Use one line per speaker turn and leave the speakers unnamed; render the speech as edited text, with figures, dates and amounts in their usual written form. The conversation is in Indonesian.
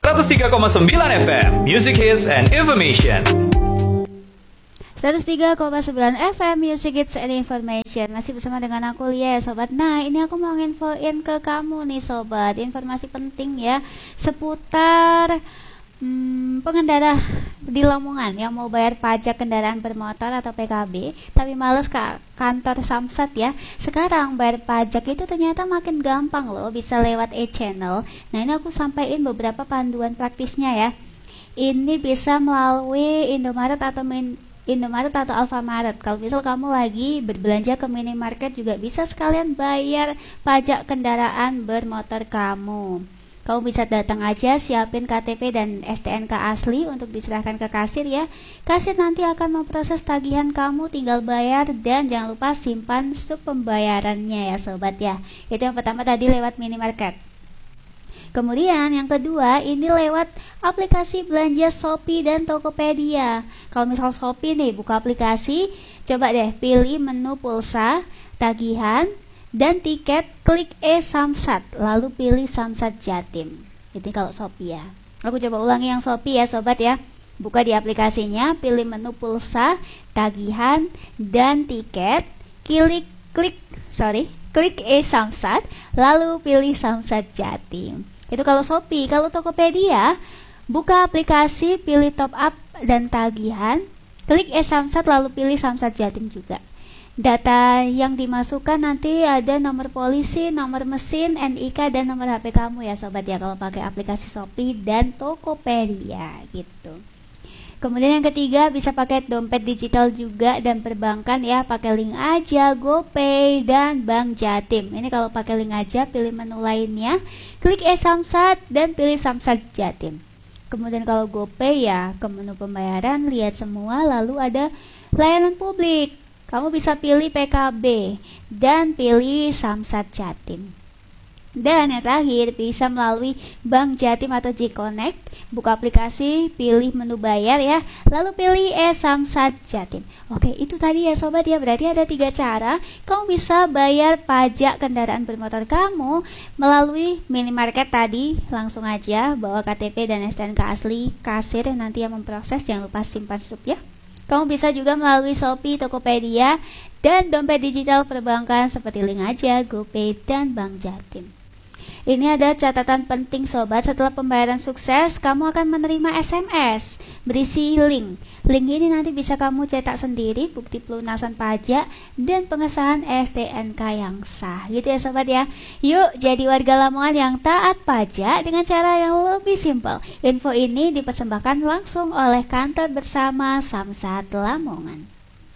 103,9 FM Music Hits and Information.
103,9 FM Music Hits and Information. Masih bersama dengan aku Lia ya sobat. Nah ini aku mau nginfoin ke kamu nih sobat, informasi penting ya seputar pengendara di Lamongan yang mau bayar pajak kendaraan bermotor atau PKB tapi males ke kantor Samsat ya. Sekarang bayar pajak itu ternyata makin gampang loh, bisa lewat e-channel. Nah ini aku sampaikan beberapa panduan praktisnya ya. Ini bisa melalui Indomaret atau Alfamaret. Kalau misal kamu lagi berbelanja ke minimarket juga bisa sekalian bayar pajak kendaraan bermotor kamu. Kamu bisa datang aja, siapin KTP dan STNK asli untuk diserahkan ke kasir ya. Kasir nanti akan memproses tagihan kamu, tinggal bayar dan jangan lupa simpan stub pembayarannya ya sobat ya. Itu yang pertama tadi lewat minimarket. Kemudian yang kedua ini lewat aplikasi belanja Shopee dan Tokopedia. Kalau misal Shopee nih buka aplikasi, coba deh pilih menu pulsa, tagihan, dan tiket, klik Samsat, lalu pilih Samsat Jatim. Ini kalau Shopee ya. Aku coba ulangi yang Shopee ya sobat ya. Buka di aplikasinya, pilih menu pulsa, tagihan, dan tiket, klik Samsat, lalu pilih Samsat Jatim. Itu kalau Shopee. Kalau Tokopedia, buka aplikasi, pilih top up dan tagihan, klik Samsat lalu pilih Samsat Jatim juga. Data yang dimasukkan nanti ada nomor polisi, nomor mesin, NIK, dan nomor HP kamu ya sobat ya kalau pakai aplikasi Shopee dan Tokopedia gitu. Kemudian yang ketiga bisa pakai dompet digital juga dan perbankan ya, pakai link aja, GoPay dan Bank Jatim. Ini kalau pakai link aja, pilih menu lainnya, klik Samsat dan pilih Samsat Jatim. Kemudian kalau GoPay ya ke menu pembayaran, lihat semua, lalu ada layanan publik. Kamu bisa pilih PKB dan pilih Samsat Jatim. Dan yang terakhir bisa melalui Bank Jatim atau J-Connect. Buka aplikasi, pilih menu bayar ya, lalu pilih Samsat Jatim. Oke, itu tadi ya sobat ya. Berarti ada 3 cara kamu bisa bayar pajak kendaraan bermotor kamu melalui minimarket tadi. Langsung aja bawa KTP dan STNK asli, kasir nanti yang memproses, jangan lupa simpan stub ya. Kamu bisa juga melalui Shopee, Tokopedia, dan dompet digital perbankan seperti link aja, GoPay, dan Bank Jatim. Ini ada catatan penting sobat, setelah pembayaran sukses, kamu akan menerima SMS berisi link. Link ini nanti bisa kamu cetak sendiri, bukti pelunasan pajak, dan pengesahan STNK yang sah. Gitu ya sobat ya. Yuk jadi warga Lamongan yang taat pajak dengan cara yang lebih simpel. Info ini dipersembahkan langsung oleh kantor bersama Samsat Lamongan.